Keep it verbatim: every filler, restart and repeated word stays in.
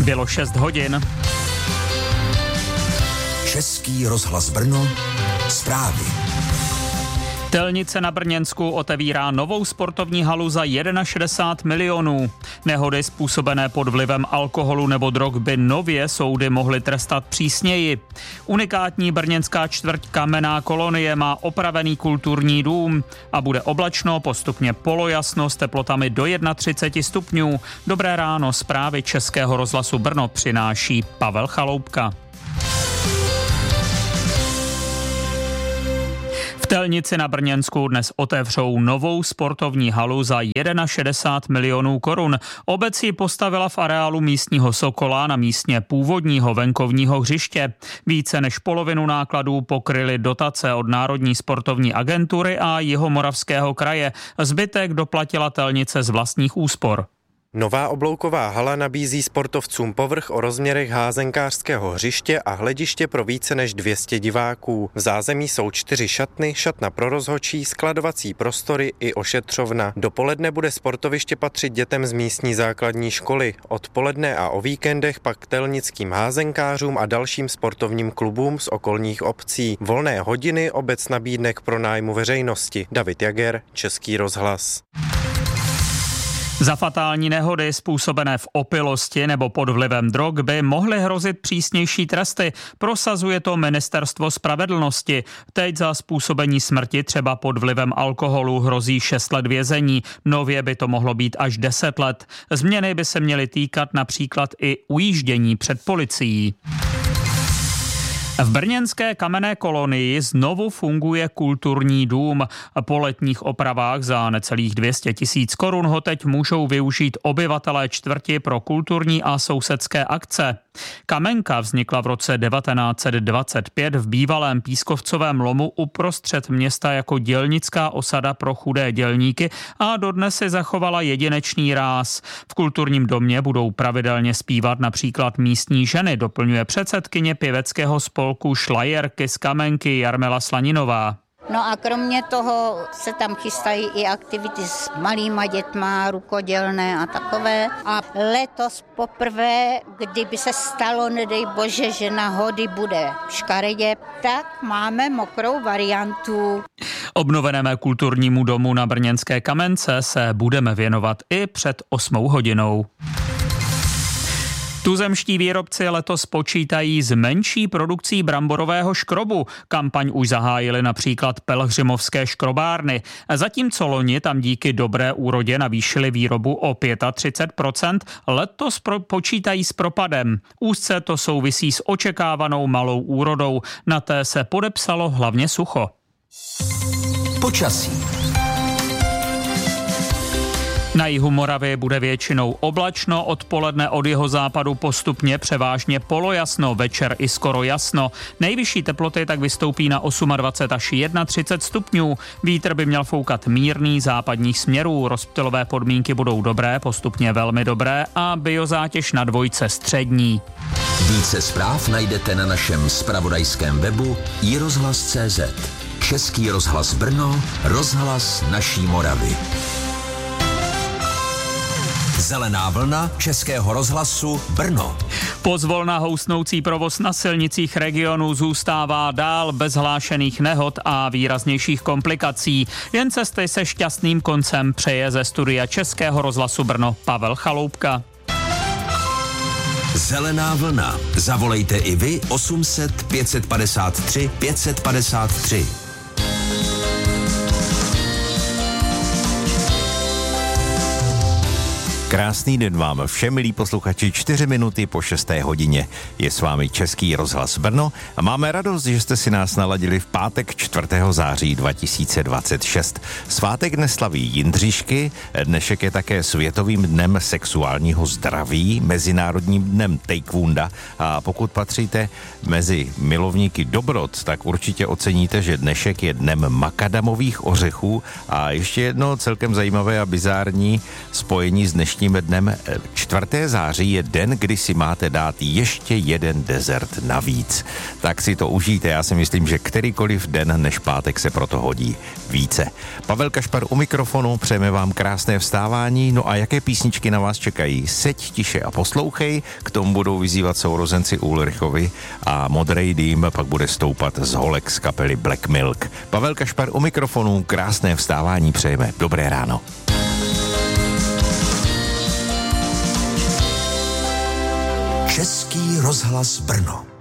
Bylo šest hodin. Český rozhlas Brno, zprávy. Telnice na Brněnsku otevírá novou sportovní halu za šedesát jedna milionů. Nehody způsobené pod vlivem alkoholu nebo drog by nově soudy mohly trestat přísněji. Unikátní brněnská čtvrť Kamenná kolonie má opravený kulturní dům a bude oblačno, postupně polojasno s teplotami do třicet jedna stupňů. Dobré ráno, zprávy Českého rozhlasu Brno přináší Pavel Chaloupka. V Telnici na Brněnsku dnes otevřou novou sportovní halu za šedesát jedna milionů korun. Obec ji postavila v areálu místního Sokola na místě původního venkovního hřiště. Více než polovinu nákladů pokryly dotace od Národní sportovní agentury a Jihomoravského kraje. Zbytek doplatila Telnice z vlastních úspor. Nová oblouková hala nabízí sportovcům povrch o rozměrech házenkářského hřiště a hlediště pro více než dvě stě diváků. V zázemí jsou čtyři šatny, šatna pro rozhodčí, skladovací prostory i ošetřovna. Dopoledne bude sportoviště patřit dětem z místní základní školy. Odpoledne a o víkendech pak telnickým házenkářům a dalším sportovním klubům z okolních obcí. Volné hodiny obec nabídne k pronájmu veřejnosti. David Jager, Český rozhlas. Za fatální nehody způsobené v opilosti nebo pod vlivem drog by mohly hrozit přísnější tresty. Prosazuje to Ministerstvo spravedlnosti. Teď za způsobení smrti třeba pod vlivem alkoholu hrozí šest let vězení. Nově by to mohlo být až deset let. Změny by se měly týkat například i ujíždění před policií. V brněnské Kamenné kolonii znovu funguje kulturní dům. Po letních opravách za necelých dvě stě tisíc korun ho teď můžou využít obyvatelé čtvrti pro kulturní a sousedské akce. Kamenka vznikla v roce devatenáct set dvacet pět v bývalém pískovcovém lomu uprostřed města jako dělnická osada pro chudé dělníky a dodnes si zachovala jedinečný ráz. V kulturním domě budou pravidelně zpívat například místní ženy, doplňuje předsedkyně pěveckého spolku Šlajerky z Kamenky Jarmila Slaninová. No a kromě toho se tam chystají i aktivity s malýma dětma, rukodělné a takové. A letos poprvé, kdyby se stalo, nedej bože, že na hody bude škaredě, tak máme mokrou variantu. Obnovenému kulturnímu domu na brněnské Kamence se budeme věnovat i před osmou hodinou. Tuzemští výrobci letos počítají s menší produkcí bramborového škrobu. Kampaň už zahájily například pelhřimovské škrobárny. Zatímco loni tam díky dobré úrodě navýšili výrobu o třicet pět procent, letos pro- počítají s propadem. Úzce to souvisí s očekávanou malou úrodou. Na té se podepsalo hlavně sucho. Počasí. Na jihu Moravy bude většinou oblačno, odpoledne od jihozápadu postupně převážně polojasno, večer i skoro jasno. Nejvyšší teploty tak vystoupí na dvacet osm až třicet jedna stupňů. Vítr by měl foukat mírný západních směrů. Rozptylové podmínky budou dobré, postupně velmi dobré a biozátěž na dvojce střední. Více zpráv najdete na našem zpravodajském webu i rozhlas tečka cé zet. Český rozhlas Brno, rozhlas naší Moravy. Zelená vlna Českého rozhlasu Brno. Pozvolna housnoucí provoz na silnicích regionu zůstává dál bez hlášených nehod a výraznějších komplikací. Jen cesty se šťastným koncem přeje ze studia Českého rozhlasu Brno Pavel Chaloupka. Zelená vlna. Zavolejte i vy osm set pět padesát tři pět padesát tři. Krásný den vám všem, milí posluchači, čtyři minuty po šesté hodině. Je s vámi Český rozhlas Brno a máme radost, že jste si nás naladili v pátek čtvrtého září dva tisíce dvacet šest. Svátek neslaví Jindřišky, dnešek je také Světovým dnem sexuálního zdraví, Mezinárodním dnem taekwonda a pokud patříte mezi milovníky dobrot, tak určitě oceníte, že dnešek je dnem makadamových ořechů a ještě jedno celkem zajímavé a bizární spojení s dnešní dnešním dnem. čtvrtého září je den, kdy si máte dát ještě jeden dezert navíc. Tak si to užijte, já si myslím, že kterýkoliv den než pátek se proto hodí více. Pavel Kašpar u mikrofonu, přejeme vám krásné vstávání, no a jaké písničky na vás čekají? Seď tiše a poslouchej, k tomu budou vyzývat sourozenci Ulrichovi a Modrej dým pak bude stoupat z holek z kapely Black Milk. Pavel Kašpar u mikrofonu, krásné vstávání přejeme. Dobré ráno. Český rozhlas Brno.